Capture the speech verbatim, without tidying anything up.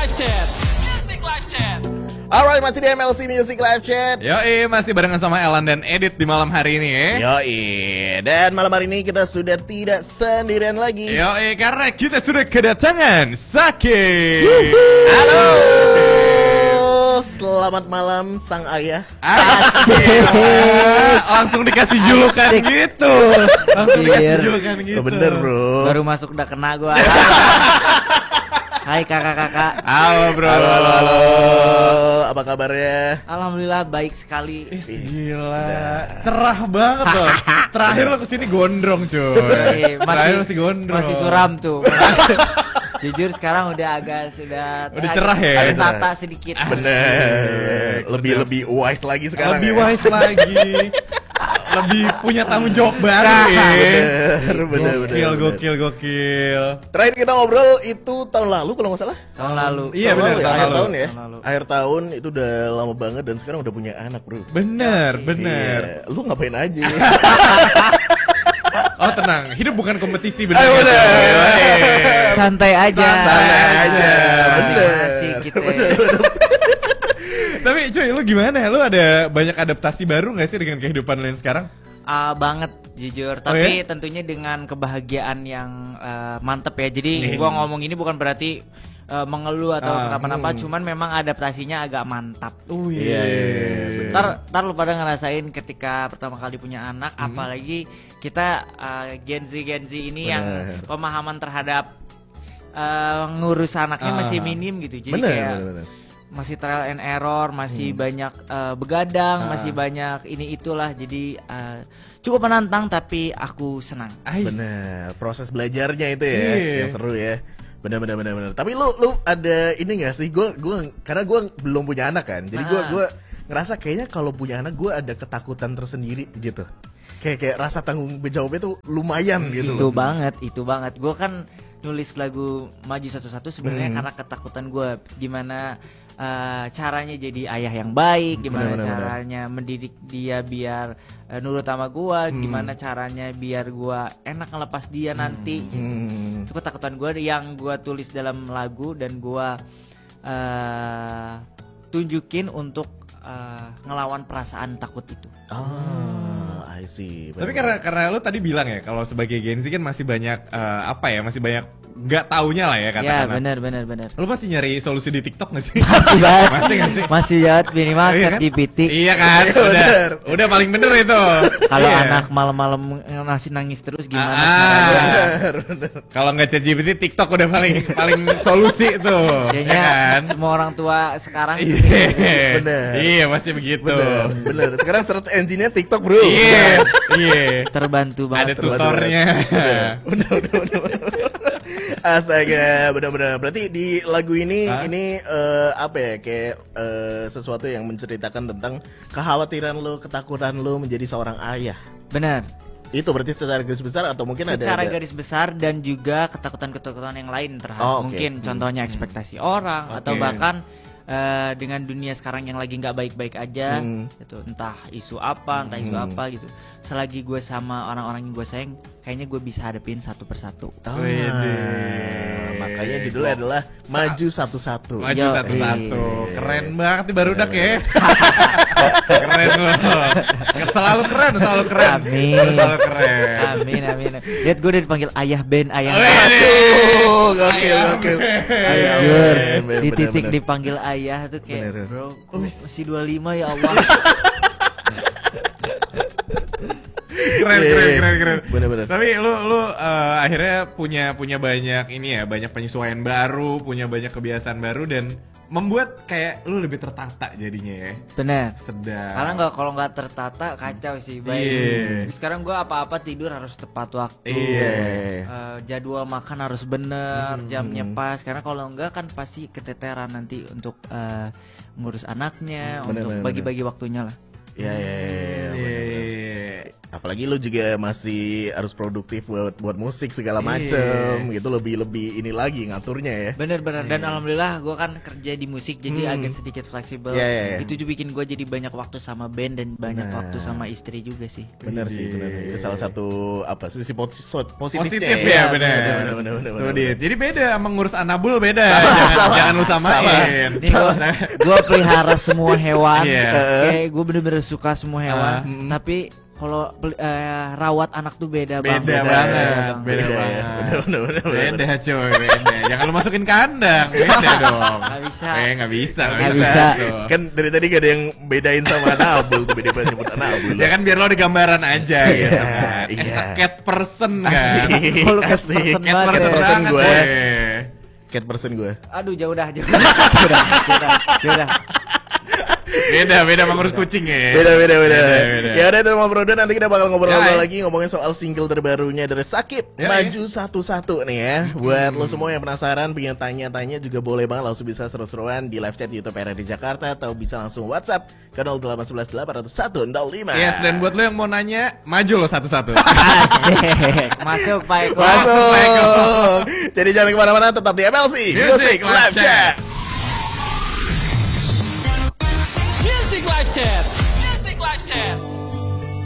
Live Chat. Music Live Chat. Alright, masih di M L C Music Live Chat. Yoi, masih barengan sama Elan dan Edit di malam hari ini ya. Yoi, dan malam hari ini kita sudah tidak sendirian lagi. Yoi, karena kita sudah kedatangan Saki. Halo, selamat malam sang ayah. Asik. Langsung dikasih julukan gitu. Langsung dikasih julukan gitu. Oh, bener bro. Baru masuk udah kena gua. Hai kakak-kakak. Halo bro. Halo, halo, halo. Apa kabarnya? Alhamdulillah baik sekali. Gila, cerah banget loh. Terakhir lo kesini gondrong cuy. Masih, Terakhir masih gondrong. masih suram tuh. Jujur sekarang udah agak sudah Udah cerah ya? Ada tata sedikit. Bener. Lebih Sudah. lebih wise lagi sekarang. Lebih ya? wise lagi. Lebih punya tanggung jawab baru ya. Bener, bener, bener, Gokil, bener. gokil, gokil. Terakhir kita ngobrol itu tahun lalu kalau nggak salah. Tahun lalu. Iya Tahun benar, lalu ya, tahun akhir lalu. tahun ya. Tahun lalu. Akhir tahun itu udah lama banget dan sekarang udah punya anak bro. Bener, bener. Iya. Lu ngapain aja? Oh tenang, hidup bukan kompetisi bener. Ayo, ya, bener. coy? Eh. Santai aja. Santai aja, Masing-masing bener. kita. Tapi cuy, lu gimana? Lu ada banyak adaptasi baru gak sih dengan kehidupan lu yang sekarang? Ah, banget jujur, Oh, tapi ya? tentunya dengan kebahagiaan yang eh, mantep ya. Jadi Yes. gua ngomong ini bukan berarti eh, mengeluh atau Ah, kenapa-napa, hmm. cuman memang adaptasinya agak mantap. Oh Iya, iya, iya, bener. Ntar, ntar lu pada ngerasain ketika pertama kali punya anak, Hmm. apalagi kita uh, Gen Z Gen Z ini yang Bener. pemahaman terhadap uh, ngurus anaknya Ah. masih minim gitu. Jadi Bener, kayak bener, bener. masih trial and error, masih Hmm. banyak uh, begadang, Ah. masih banyak ini itulah. Jadi uh, cukup menantang tapi aku senang. Ais. Bener, proses belajarnya itu ya Iya. yang seru ya. Bener bener bener bener. Tapi lu lu ada ini gak sih? Gue gue karena gue belum punya anak kan. Jadi gue Ah. gue ngerasa kayaknya kalau punya anak gue ada ketakutan tersendiri gitu. Kayak kayak rasa tanggung jawabnya tuh lumayan gitu. Itu loh. banget, itu banget. Gue kan nulis lagu Maju Satu-Satu sebenarnya Hmm. karena ketakutan gue gimana uh, caranya jadi ayah yang baik, gimana Bener, bener, bener. caranya mendidik dia biar uh, nurut sama gue, Hmm. gimana caranya biar gue enak ngelepas dia nanti. Hmm. Itu ketakutan gue yang gue tulis dalam lagu dan gue uh, tunjukin untuk uh, ngelawan perasaan takut itu. Ah, I see. Tapi Bener. karena karena lu tadi bilang ya kalau sebagai Gen Z kan masih banyak eh, apa ya, masih banyak nggak taunya lah ya Ya katakanlah. benar benar benar. Lu pasti nyari solusi di TikTok gak sih? Masih banget. Masih nggak sih? Masih jawab minimal Iya chat kan? G P T. Iya kan? Iya, Udah, bener. udah paling bener itu. Kalau Iya. anak malam-malam ngasih nangis terus gimana? Ah, caranya? Bener, bener. Kalau nggak chat G P T, TikTok udah paling paling solusi tuh. Kayaknya ya kan? semua orang tua sekarang Iya. Bener. Iya, masih begitu. Bener, bener. Sekarang search engine-nya TikTok bro. Iya. Iya. terbantu Ada banget. tutornya. Udah, udah, udah, udah. Astaga, benar-benar. Berarti di lagu ini Hah? ini eh, apa ya? Kayak eh, sesuatu yang menceritakan tentang kekhawatiran lo, ketakutan lo menjadi seorang ayah. Benar. Itu berarti secara garis besar atau mungkin ada Secara ada- garis besar dan juga ketakutan-ketakutan yang lain terhadap Oh, oke. mungkin contohnya ekspektasi orang Oke. atau bahkan eh, dengan dunia sekarang yang lagi nggak baik-baik aja, Hmm. gitu. Entah isu apa, entah isu Hmm. apa gitu. Selagi gue sama orang-orang yang gue sayang, kayaknya gue bisa hadapin satu persatu. Ah, Wede. makanya judulnya adalah Maju Satu-Satu. Maju Yo, satu-satu. iya. Keren banget nih baru dak ya. Keren loh. Selalu keren, selalu keren. Amin. Selalu keren. Amin amin. Lihat gue udah dipanggil ayah Ben, ayah Ben. Wede. Oh, gokil, gokil. Ayah, Jujur, Ben, Ben, di bener, titik bener. dipanggil ayah tuh kayak Bener. bro, kok masih dua puluh lima ya Allah. Keren, Iya, keren, iya. keren, keren. Bener-bener. Tapi lu lu eh, akhirnya punya punya banyak ini ya, banyak penyesuaian baru, punya banyak kebiasaan baru dan membuat kayak lu lebih tertata jadinya ya. Bener. Sedap. Karena nggak kalau nggak tertata kacau sih. Baik. Iya. Sekarang gue apa-apa tidur harus tepat waktu. Iya. Eh, jadwal makan harus bener, Hmm. jamnya pas. Karena kalau enggak kan pasti keteteran nanti untuk eh, ngurus anaknya, Bener, untuk bener, bagi-bagi waktunya lah. Iya, iya, iya, iya, Iya, bener-bener. iya, iya. Apalagi lu juga masih harus produktif buat buat musik segala Iya. macem gitu, lebih lebih ini lagi ngaturnya ya. Bener-bener, dan alhamdulillah gue kan kerja di musik jadi Hmm. agak sedikit fleksibel. Iya, iya, iya. Itu juga bikin gue jadi banyak waktu sama band dan banyak Nah. waktu sama istri juga sih. Bener sih, bener. Itu salah satu apa sisi posi- positifnya Positif ya. ya, bener, bener. bener, bener, bener, Tuh, bener. Dit. Jadi beda sama ngurus anabul beda. jangan, jangan lu samain. Nih gue pelihara semua hewan, Iya. kayak gue bener-bener suka semua hewan. Ah. Tapi kalau pel- eh, rawat anak tuh beda, Beda bang. banget, Bang. beda, Beda ya. banget. Bener, bener, bener, bener. Beda coy, beda. Jangan lu masukin kandang, beda dong. Nggak bisa. Eh, nggak bisa, nggak Nggak bisa. bisa. tuh. Kan dari tadi gak ada yang bedain sama Anabul tuh, beda banget nyebut Anabul. Ya kan biar lo di gambaran aja Iya, gitu kan. iya. As a cat person kan. Asik, Oh, lu cat asik. person Cat banget person ya. person banget gue. gue. Cat person gue. Aduh jauh dah, jauh dah, jauh dah, jauh dah, jauh dah. Beda, beda sama ngurus kucing ya. Beda beda beda. beda. Ya udah itu sama Bro Dan, nanti kita bakal ngobrol-ngobrol Ya, ya. lagi ngomongin soal single terbarunya dari Sakib, Ya, Maju Satu-Satu nih ya. Buat lo semua yang penasaran, pengen tanya-tanya juga boleh banget, langsung bisa seru-seruan di live chat YouTube R R D Jakarta atau bisa langsung WhatsApp ke nol delapan satu satu delapan nol satu nol lima. Yes, dan buat lo yang mau nanya, maju lo satu-satu. Asik, masuk Pak Eko. Masuk. Masuk, Pak Eko. Jadi jangan kemana-mana, tetap di M L C Music Live Chat.